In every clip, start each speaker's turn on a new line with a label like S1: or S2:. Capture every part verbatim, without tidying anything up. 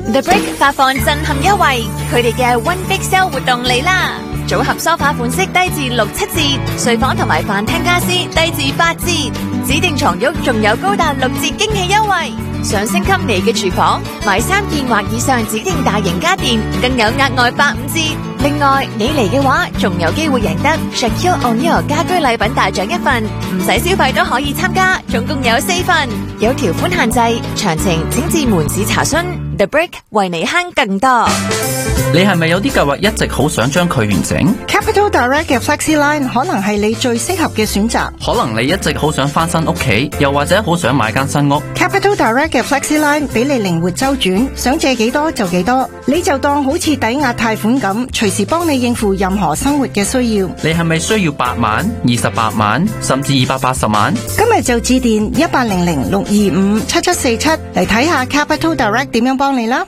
S1: The Brick 發放震撼優惠，佢哋嘅 One Big Sale 活動嚟啦！組合梳化款式低至六七折，睡房同埋飯廳家私低至八折，指定床褥仲有高達六折驚喜優惠。想升級你嘅廚房，買三件或以上指定大型家電，更有額外八五折。另外，你嚟嘅話，仲有機會贏得 Shaquille O'Neal 家居禮品大獎一份，唔使消費都可以參加，總共有四份，有條款限制，詳情請至門市查詢。The Brick 為你慳更多。
S2: 你係咪有啲計劃一直好想將佢完成？
S3: Capital Direct 嘅 FlexiLine 可能係你最適合嘅選擇。
S2: 可能你一直好想翻新屋企，又或者好想買間新屋。
S3: Capital Direct 嘅 FlexiLine 俾你靈活周轉，想借幾多就幾多，你就當好似抵押貸款咁，隨時幫你應付任何生活嘅需要。
S2: 你係咪需要八萬、二十八萬，甚至二百八十萬？
S3: 今日就致電一八零零六二五七七四七嚟睇下 Capital Direct 點樣幫你啦。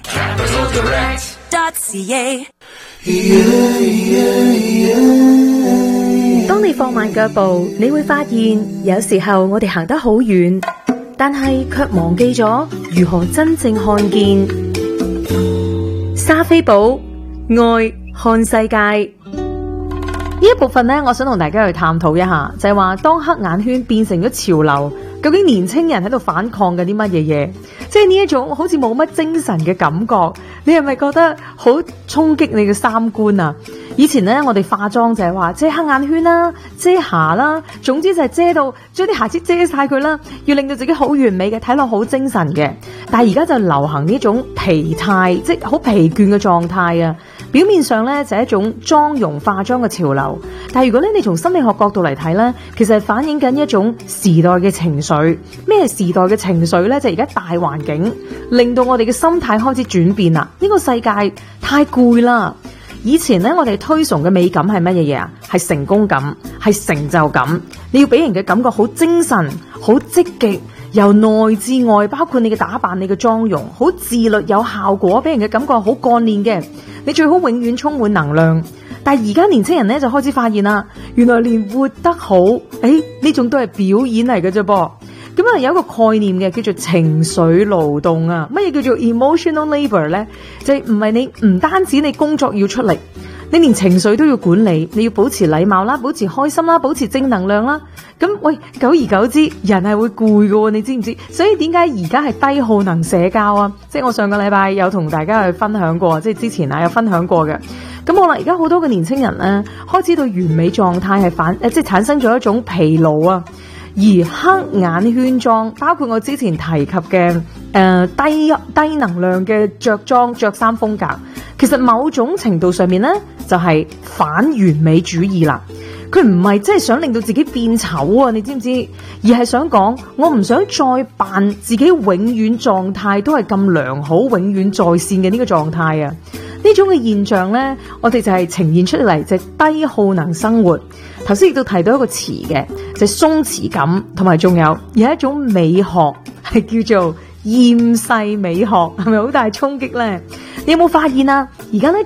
S4: 當你放慢腳步，你會發現有時候我哋行得好遠，但係卻忘記咗如何真正看見。莎菲寶愛看世界呢一部分呢，我想同大家去探討一下，就係話當黑眼圈變成咗潮流，究竟年青人喺度反抗緊啲乜嘢嘢？即係呢一種好似冇乜精神嘅感覺，你係咪覺得好衝擊你嘅三觀啊？以前呢，我哋化妝就係話遮黑眼圈啦、遮瑕啦，總之就係遮到將啲瑕疵遮晒佢啦，要令到自己好完美嘅，睇落好精神嘅。但係而家就流行呢種疲態，即係好疲倦嘅狀態啊！表面上咧就係一種妝容化妝嘅潮流，但係如果咧你從心理學角度嚟睇咧，其實係反映緊一種時代嘅情緒。咩時代嘅情緒咧？就係而家大環境令到我哋嘅心態開始轉變啦。呢個世界太攰啦。以前咧我哋推崇嘅美感係乜嘢嘢啊？係成功感，係成就感。你要俾人嘅感覺好精神、好積極，由內至外，包括你嘅打扮、你嘅妝容，好自律有效果，俾人嘅感覺好幹練嘅。你最好永遠充滿能量。但係而家年輕人咧就開始發現啦，原來連活得好，誒呢種都係表演嚟嘅啫噃。咁啊有一個概念嘅叫做情緒勞動啊。乜嘢叫做 emotional labor 咧？就係唔係你唔單止你工作要出力，你連情緒都要管理，你要保持禮貌啦，保持開心啦，保持正能量啦。咁喂，久而久之，人係會攰㗎喎，你知唔知？所以點解而家係低耗能社交啊？即係我上個禮拜有同大家去分享過，即係之前啊有分享過嘅。咁好啦，而家好多嘅年輕人咧，開始對完美狀態係反誒，即係產生咗一種疲勞啊。而黑眼圈妝，包括我之前提及嘅誒、呃、低低能量嘅着裝着衫風格，其實某種程度上面咧就係、是、反完美主義啦。佢唔係即係想令到自己變醜啊，你知唔知？而係想講，我唔想再扮自己永遠狀態都係咁良好，永遠在線嘅呢個狀態啊。呢種嘅現象呢，我哋就係呈現出嚟，就係低耗能生活。頭先亦都提到一個詞嘅，就係鬆弛感，同埋仲有有一種美學係叫做厭世美學，係咪好大衝擊呢？你有冇發現啊？而家呢